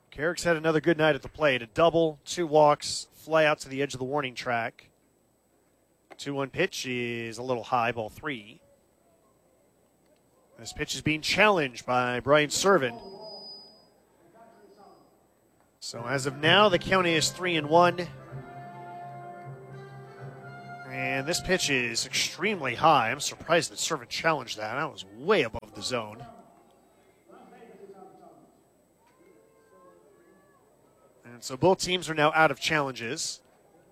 Carrick's had another good night at the plate. A double, 2 walks, fly out to the edge of the warning track. 2-1 pitch is a little high, ball 3. This pitch is being challenged by Brian Serven. So as of now, the count is 3-1. And this pitch is extremely high. I'm surprised that Serven challenged that. That was way above the zone. And so both teams are now out of challenges.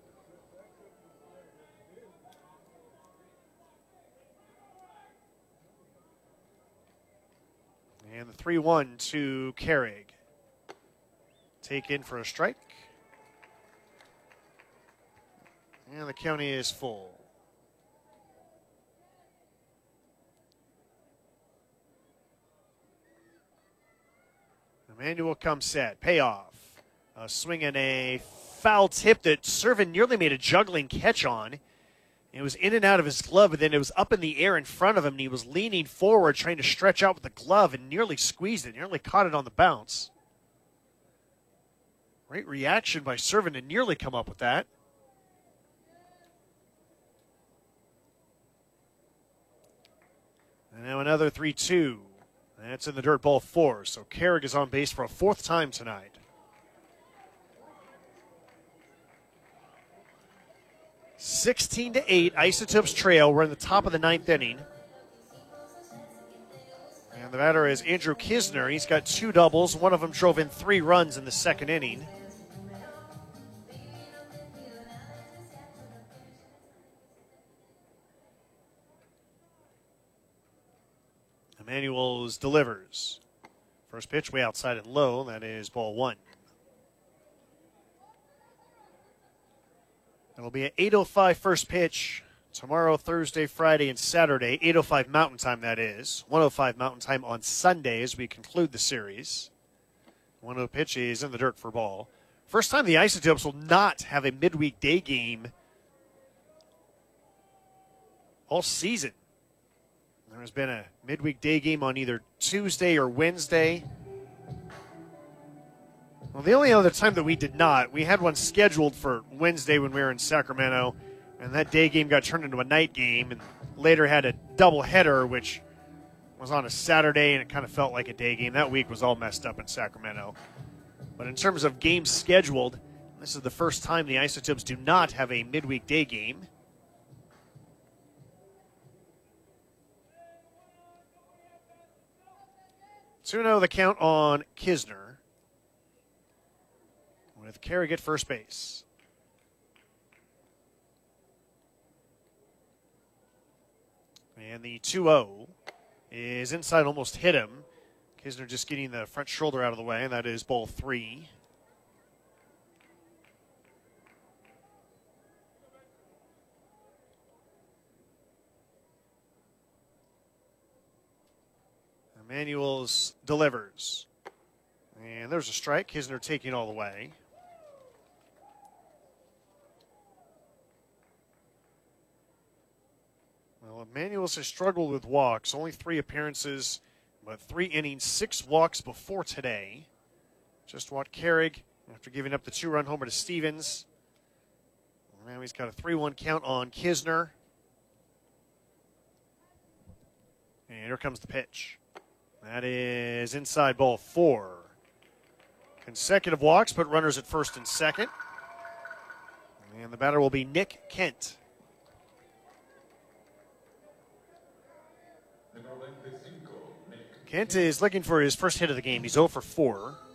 And the 3-1 to Carrick. Take in for a strike. And the count is full. Emmanuel comes set. Payoff. A swing and a foul tip that Serven nearly made a juggling catch on. It was in and out of his glove, but then it was up in the air in front of him, and he was leaning forward trying to stretch out with the glove and nearly squeezed it, nearly caught it on the bounce. Great reaction by Serven to nearly come up with that. And now another 3-2. That's in the dirt, ball 4. So Carrick is on base for a 4th time tonight. (16-8), Isotopes trail. We're in the top of the 9th inning. And the batter is Andrew Kisner. He's got 2 doubles. One of them drove in 3 runs in the 2nd inning. Emanuels delivers. First pitch way outside and low. That is ball 1. It'll be an 8:05 first pitch tomorrow, Thursday, Friday, and Saturday. 8:05 Mountain Time, that is. 1:05 Mountain Time on Sunday as we conclude the series. 1-0 pitch is in the dirt for ball. First time the Isotopes will not have a midweek day game all season. There has been a midweek day game on either Tuesday or Wednesday. Well, the only other time that we did not, we had one scheduled for Wednesday when we were in Sacramento, and that day game got turned into a night game, and later had a doubleheader, which was on a Saturday, and it kind of felt like a day game. That week was all messed up in Sacramento. But in terms of games scheduled, this is the first time the Isotopes do not have a midweek day game. The count on Kisner, with Carrick at first base. And the 2-0 is inside, almost hit him. Kisner just getting the front shoulder out of the way, and that is ball 3. Emanuels delivers. And there's a strike. Kisner taking all the way. Well, Emanuels has struggled with walks. Only 3 appearances, but 3 innings, 6 walks before today. Just watched Carrick after giving up the 2-run homer to Stevens. Now he's got a 3-1 count on Kisner. And here comes the pitch. That is inside, ball 4. Consecutive walks, put runners at first and second. And the batter will be Nick Kent. Kent is looking for his first hit of the game. He's 0 for 4.